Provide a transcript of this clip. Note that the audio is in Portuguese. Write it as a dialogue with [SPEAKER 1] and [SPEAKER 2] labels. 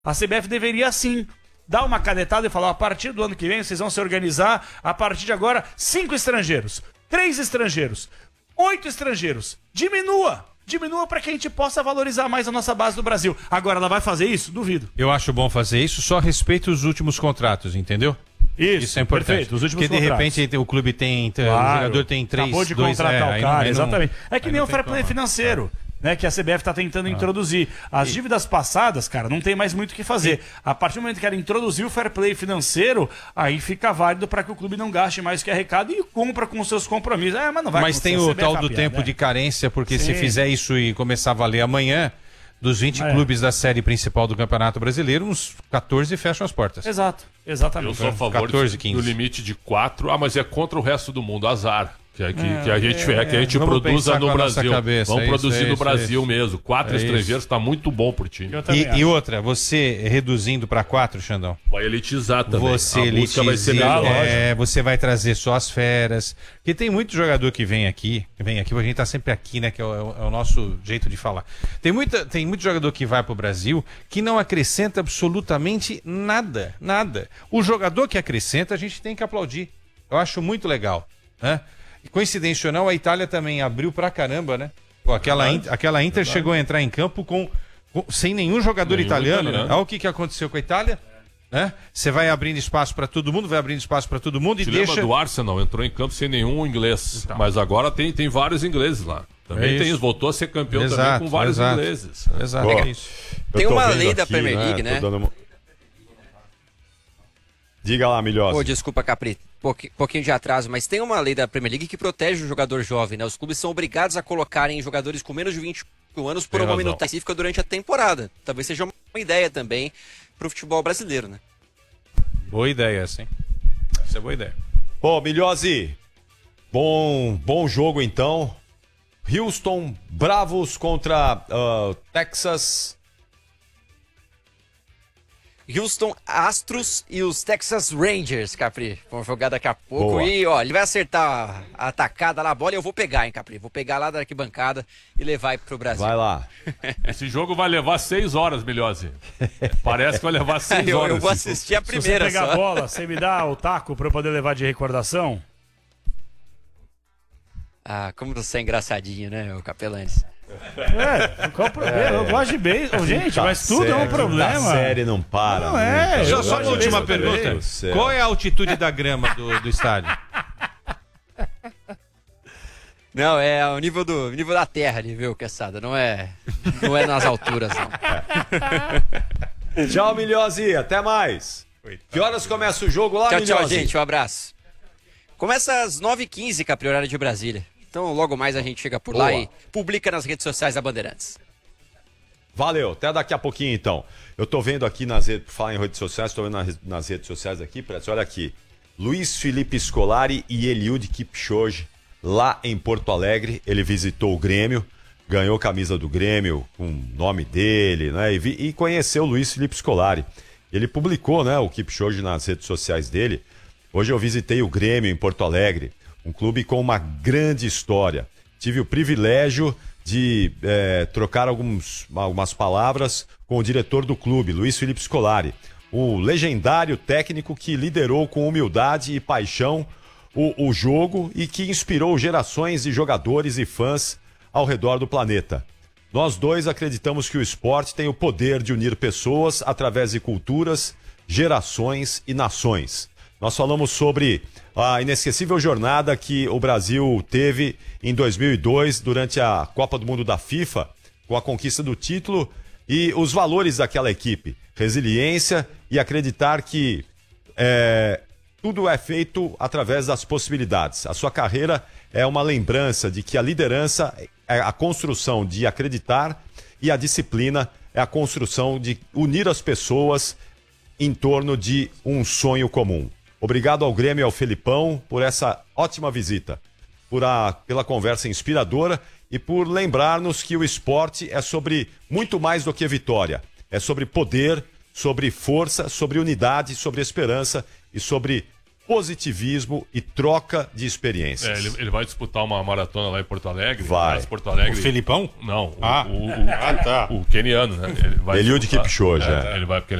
[SPEAKER 1] A CBF deveria sim dar uma canetada e falar, a partir do ano que vem vocês vão se organizar, a partir de agora, 5 estrangeiros, 3 estrangeiros, 8 estrangeiros. Diminua para que a gente possa valorizar mais a nossa base do Brasil. Agora, ela vai fazer isso? Duvido.
[SPEAKER 2] Eu acho bom fazer isso, só respeito os últimos contratos, entendeu?
[SPEAKER 1] Isso
[SPEAKER 2] é importante.
[SPEAKER 1] Perfeito, os últimos
[SPEAKER 2] porque de
[SPEAKER 1] contratos.
[SPEAKER 2] repente o clube tem,
[SPEAKER 1] Claro,
[SPEAKER 2] o jogador tem 3,
[SPEAKER 1] acabou de
[SPEAKER 2] 2,
[SPEAKER 1] contratar o cara, exatamente.
[SPEAKER 2] Não,
[SPEAKER 1] é que nem o fair play financeiro. Né, que a CBF está tentando introduzir. As dívidas passadas, cara, não tem mais muito o que fazer. A partir do momento que ela introduzir o fair play financeiro, aí fica válido para que o clube não gaste mais que arrecada e cumpra com os seus compromissos. Mas não vai
[SPEAKER 2] Mas tem o tal do tempo de carência, porque se fizer isso e começar a valer amanhã, dos 20 clubes da série principal do Campeonato Brasileiro, uns 14 fecham as portas.
[SPEAKER 1] Exato, exatamente.
[SPEAKER 3] Eu sou a favor
[SPEAKER 2] 14, 15.
[SPEAKER 3] do limite de 4. Mas é contra o resto do mundo, azar. Que a gente produza no Brasil. Vamos produzir no Brasil mesmo. 4 estrangeiros está muito bom pro time.
[SPEAKER 2] E outra, você reduzindo para 4, Xandão.
[SPEAKER 3] Vai elitizar também.
[SPEAKER 2] Você elitiza,
[SPEAKER 3] vai ser melhor.
[SPEAKER 2] Você vai trazer só as feras. Porque tem muito jogador que vem aqui, a gente tá sempre aqui, né? Que é o nosso jeito de falar. Tem muito jogador que vai pro Brasil que não acrescenta absolutamente nada. Nada. O jogador que acrescenta, a gente tem que aplaudir. Eu acho muito legal, né? Coincidência ou não, a Itália também abriu pra caramba, né? Pô, aquela Inter chegou a entrar em campo sem nenhum jogador italiano. Né? Olha o que aconteceu com a Itália. Né? Você vai abrindo espaço pra todo mundo, e deixa...
[SPEAKER 3] lembra do Arsenal, entrou em campo sem nenhum inglês. Então. Mas agora tem vários ingleses lá. Também tem isso. Voltou a ser campeão também com vários ingleses.
[SPEAKER 2] Exato, é isso.
[SPEAKER 4] Tem uma lei da Premier League, né?
[SPEAKER 5] Diga lá, Milhosa.
[SPEAKER 4] Pô, desculpa, Capri. Pouquinho de atraso, mas tem uma lei da Premier League que protege o jogador jovem, né? Os clubes são obrigados a colocarem jogadores com menos de 21 anos por uma minutagem específica durante a temporada. Talvez seja uma ideia também pro futebol brasileiro, né?
[SPEAKER 2] Boa ideia, sim. Isso é boa ideia.
[SPEAKER 5] Ô, Milhosi, bom jogo então. Houston Bravos contra Texas...
[SPEAKER 4] Houston Astros e os Texas Rangers, Capri. Vamos jogar daqui a pouco.
[SPEAKER 5] Boa.
[SPEAKER 4] E, ó, ele vai acertar a atacada lá, a bola, e eu vou pegar, hein, Capri. Vou pegar lá da arquibancada e levar pro Brasil.
[SPEAKER 5] Vai lá.
[SPEAKER 3] Esse jogo vai levar 6 horas, Milhosi. Parece que vai levar 6 horas.
[SPEAKER 4] Eu vou assistir a primeira.
[SPEAKER 1] Se você pegar a bola, você me dá o taco pra eu poder levar de recordação?
[SPEAKER 4] Ah, como você é engraçadinho, né, o Capelanes?
[SPEAKER 1] Qual o problema? Eu gosto de beisebol, gente, mas tudo é um problema.
[SPEAKER 5] A série não para.
[SPEAKER 1] Não é.
[SPEAKER 2] Só uma última pergunta. Qual é a altitude da grama do estádio?
[SPEAKER 4] Não, é o nível da terra ali, viu, Quesada? Não é nas alturas, não.
[SPEAKER 5] Tchau, Milhosi. Até mais. Que horas começa o jogo lá, Milhosi?
[SPEAKER 4] Tchau, gente. Um abraço. Começa às 9h15, Capri, horário de Brasília. Então, logo mais a gente chega por lá e publica nas redes sociais da Bandeirantes.
[SPEAKER 5] Valeu, até daqui a pouquinho então. Eu tô vendo aqui falar em redes sociais, tô vendo nas redes sociais aqui, olha aqui. Luiz Felipe Scolari e Eliud Kipchoge, lá em Porto Alegre. Ele visitou o Grêmio, ganhou camisa do Grêmio com o nome dele, né? E conheceu o Luiz Felipe Scolari. Ele publicou, né, o Kipchoge nas redes sociais dele. Hoje eu visitei o Grêmio em Porto Alegre. Um clube com uma grande história. Tive o privilégio de trocar algumas palavras com o diretor do clube, Luiz Felipe Scolari. O legendário técnico que liderou com humildade e paixão o jogo e que inspirou gerações de jogadores e fãs ao redor do planeta. Nós dois acreditamos que o esporte tem o poder de unir pessoas através de culturas, gerações e nações. Nós falamos sobre a inesquecível jornada que o Brasil teve em 2002 durante a Copa do Mundo da FIFA, com a conquista do título e os valores daquela equipe. Resiliência e acreditar que tudo é feito através das possibilidades. A sua carreira é uma lembrança de que a liderança é a construção de acreditar e a disciplina é a construção de unir as pessoas em torno de um sonho comum. Obrigado ao Grêmio e ao Felipão por essa ótima visita, pela conversa inspiradora e por lembrar-nos que o esporte é sobre muito mais do que vitória. É sobre poder, sobre força, sobre unidade, sobre esperança e sobre positivismo e troca de experiências.
[SPEAKER 3] Ele vai disputar uma maratona lá em Porto Alegre.
[SPEAKER 5] Vai.
[SPEAKER 3] Porto Alegre.
[SPEAKER 2] O Felipão?
[SPEAKER 3] Não,
[SPEAKER 2] tá.
[SPEAKER 3] o keniano, né?
[SPEAKER 5] Eliud Kipchoge.
[SPEAKER 3] Ele vai, porque